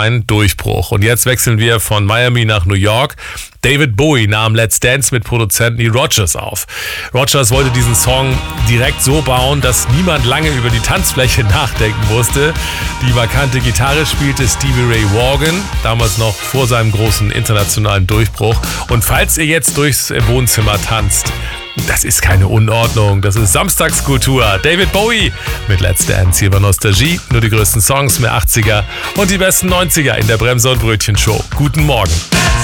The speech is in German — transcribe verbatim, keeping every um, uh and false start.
seinen Durchbruch. Und jetzt wechseln wir von Miami nach New York. David Bowie nahm Let's Dance mit Produzent Neil Rogers auf. Rogers wollte diesen Song direkt so bauen, dass niemand lange über die Tanzfläche nachdenken musste. Die markante Gitarre spielte Stevie Ray Vaughan, damals noch vor seinem großen internationalen Durchbruch. Und falls ihr jetzt durchs Wohnzimmer tanzt, das ist keine Unordnung, das ist Samstagskultur. David Bowie mit Let's Dance. Hier bei Nostalgie, nur die größten Songs, mehr achtziger und die besten neunziger in der Bremse und Brötchen Show. Guten Morgen.